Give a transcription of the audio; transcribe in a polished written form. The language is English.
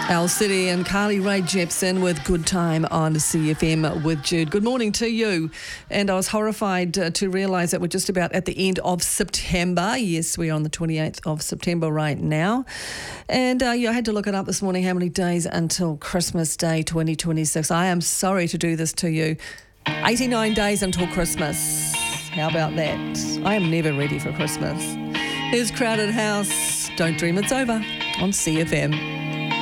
Al City and Carly Rae Jepsen with Good Time on CFM with Jude. Good morning to you. And I was horrified to realise that we're just about at the end of September. Yes, we're on the 28th of September right now. And I had to look it up this morning, how many days until Christmas Day 2026. I am sorry to do this to you. 89 days until Christmas. How about that? I am never ready for Christmas. Here's Crowded House. Don't Dream It's Over on CFM.